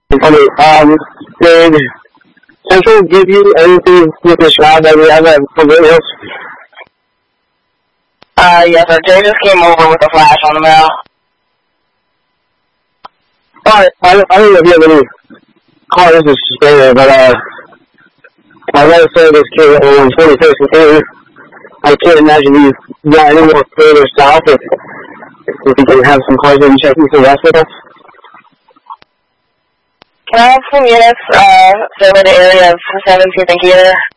Did Central give you anything with this route that we have at Fort Hills? Yes, sir. Jay just came over with a flash on the mail. Alright, I don't know if you have any cars to spare, but I gotta say this kid on 26th and 2. I can't imagine you got any more further south if we can have some cars in checking some rest with us. Can I have some units survey the area of 17th and Keeler?